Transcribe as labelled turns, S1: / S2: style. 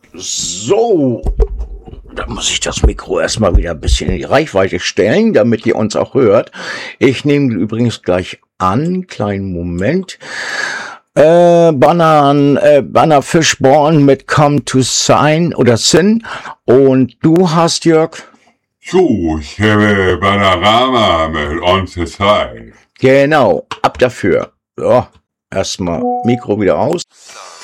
S1: So, da muss ich das Mikro erstmal wieder ein bisschen in die Reichweite stellen, damit ihr uns auch hört. Ich nehme übrigens gleich an, kleinen Moment. Banner Fishborn mit Come to Sign oder Sin. Und du hast, Jörg?
S2: So, ich habe Bannerama mit On the Side.
S1: Genau, ab dafür. So, erstmal Mikro wieder aus.